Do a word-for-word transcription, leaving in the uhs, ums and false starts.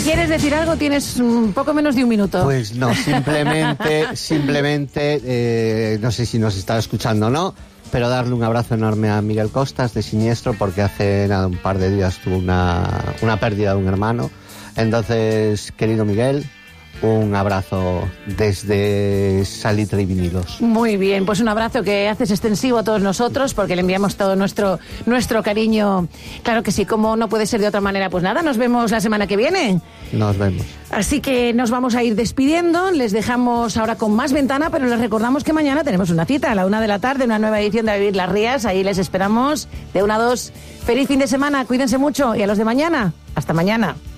quieres decir algo, tienes un poco menos de un minuto. Pues no, simplemente, simplemente, eh, no sé si nos está escuchando o no, pero darle un abrazo enorme a Miguel Costas de Siniestro, porque hace nada, un par de días tuvo una, una pérdida de un hermano. Entonces, querido Miguel, un abrazo desde Salitre y Vinilos. Muy bien, pues un abrazo que haces extensivo a todos nosotros, porque le enviamos todo nuestro, nuestro cariño. Claro que sí, como no puede ser de otra manera, pues nada, nos vemos la semana que viene. Nos vemos. Así que nos vamos a ir despidiendo, les dejamos ahora con más ventana, pero les recordamos que mañana tenemos una cita a la una de la tarde, una nueva edición de A Vivir las Rías, ahí les esperamos de una a dos. Feliz fin de semana, cuídense mucho, y a los de mañana, hasta mañana.